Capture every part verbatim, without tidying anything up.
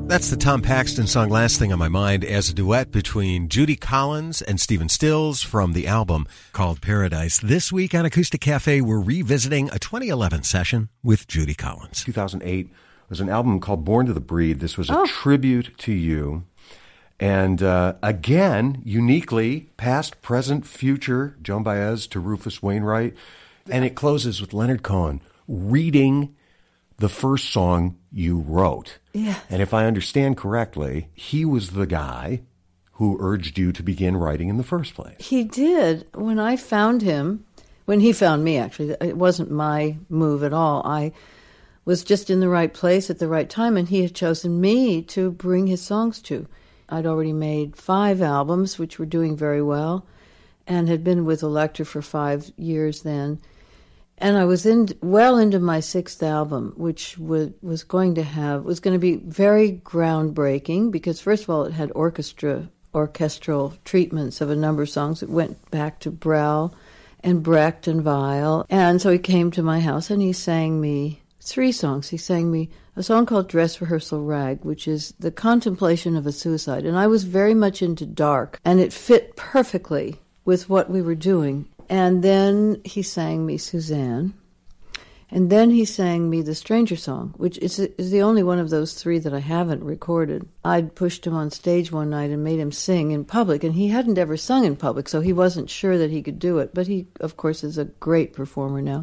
That's the Tom Paxton song Last Thing on My Mind as a duet between Judy Collins and Stephen Stills from the album called Paradise. This week on Acoustic Cafe, we're revisiting a twenty eleven session with Judy Collins. two thousand eight was an album called Born to the Breed. This was a oh. tribute to you. And uh, again, uniquely, past, present, future, Joan Baez to Rufus Wainwright. And it closes with Leonard Cohen reading the first song you wrote. Yeah. And if I understand correctly, he was the guy who urged you to begin writing in the first place. He did. When I found him, when he found me, actually, it wasn't my move at all. I was just in the right place at the right time, and he had chosen me to bring his songs to. I'd already made five albums, which were doing very well, and had been with Elektra for five years then. And I was in well into my sixth album, which was, was going to have was going to be very groundbreaking because, first of all, it had orchestra orchestral treatments of a number of songs. It went back to Brel and Brecht and Weill. And so he came to my house and he sang me three songs. He sang me a song called Dress Rehearsal Rag, which is the contemplation of a suicide. And I was very much into dark, and it fit perfectly with what we were doing. And then he sang me Suzanne. And then he sang me The Stranger Song, which is, is the only one of those three that I haven't recorded. I'd pushed him on stage one night and made him sing in public, and he hadn't ever sung in public, so he wasn't sure that he could do it. But he, of course, is a great performer now.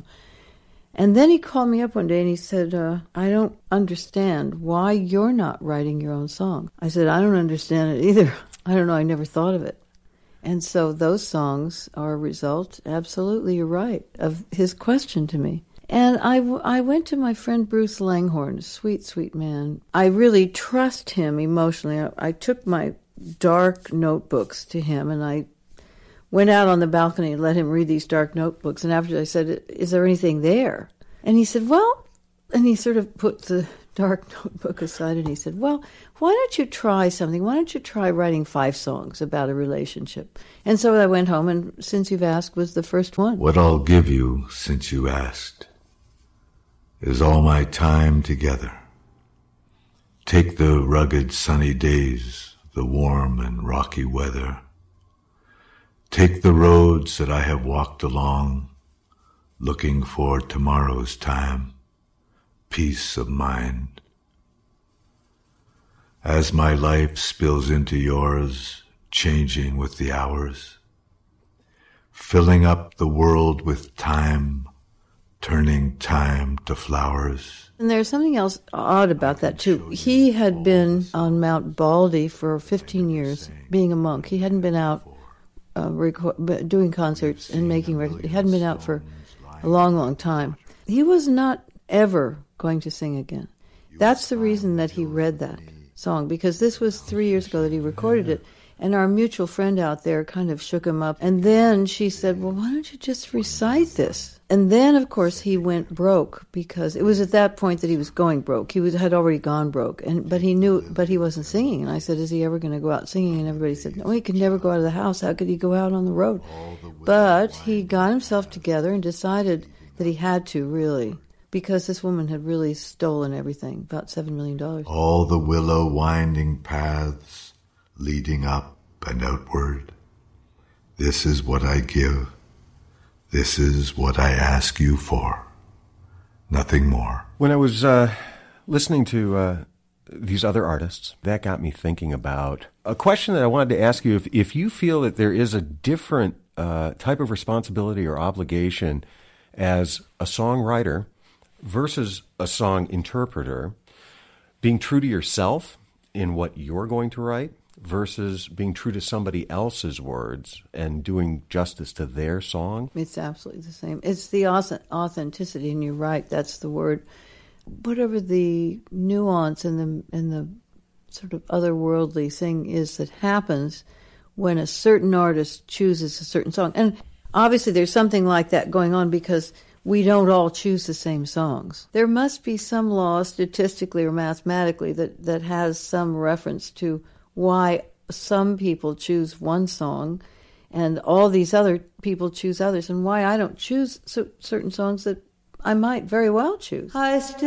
And then he called me up one day and he said, uh, I don't understand why you're not writing your own song. I said, I don't understand it either. I don't know, I never thought of it. And so those songs are a result, absolutely, you're right, of his question to me. And I, w- I went to my friend Bruce Langhorne, a sweet, sweet man. I really trust him emotionally. I, I took my dark notebooks to him, and I went out on the balcony and let him read these dark notebooks. And after I said, is there anything there? And he said, well, and he sort of put the dark notebook aside and he said, well, why don't you try something? Why don't you try writing five songs about a relationship? And so I went home, and Since You've Asked was the first one. What I'll give you since you asked is all my time together. Take the rugged sunny days, the warm and rocky weather. Take the roads that I have walked along, looking for tomorrow's time. Peace of mind. As my life spills into yours, changing with the hours, filling up the world with time, turning time to flowers. And there's something else odd about that, too. He had been on Mount Baldy for fifteen years, being a monk. He hadn't been out uh, record, doing concerts and making records. He hadn't been out for a long, long time. He was not ever going to sing again. That's the reason that he read that song, because this was three years ago that he recorded it, and our mutual friend out there kind of shook him up. And then she said, well, why don't you just recite this? And then, of course, he went broke, because it was at that point that he was going broke. He was, had already gone broke, and but he knew, but he wasn't singing. And I said, is he ever going to go out singing? And everybody said, no, he could never go out of the house. How could he go out on the road? But he got himself together and decided that he had to, really, because this woman had really stolen everything, about seven million dollars. All the willow winding paths leading up and outward. This is what I give. This is what I ask you for. Nothing more. When I was uh, listening to uh, these other artists, that got me thinking about a question that I wanted to ask you. If, if you feel that there is a different uh, type of responsibility or obligation as a songwriter versus a song interpreter, being true to yourself in what you're going to write versus being true to somebody else's words and doing justice to their song? It's absolutely the same. It's the authenticity, and you're right, that's the word. Whatever the nuance and the and the sort of otherworldly thing is that happens when a certain artist chooses a certain song. And obviously there's something like that going on because we don't all choose the same songs. There must be some law, statistically or mathematically, that, that has some reference to why some people choose one song and all these other people choose others, and why I don't choose certain songs that I might very well choose. I still